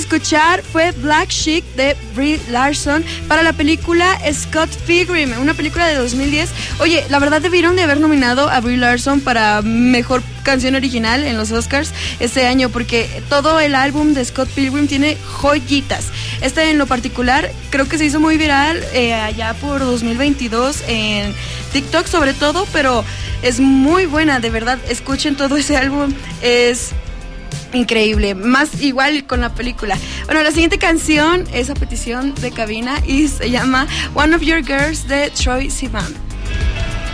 escuchar fue Black Chic de Brie Larson para la película Scott Pilgrim, una película de 2010. Oye, la verdad debieron de haber nominado a Brie Larson para mejor canción original en los Oscars este año, porque todo el álbum de Scott Pilgrim tiene joyitas. En lo particular creo que se hizo muy viral allá por 2022 en TikTok sobre todo, pero es muy buena, de verdad, escuchen todo ese álbum, es increíble, más igual con la película. Bueno, la siguiente canción es a petición de cabina y se llama One of Your Girls de Troye Sivan.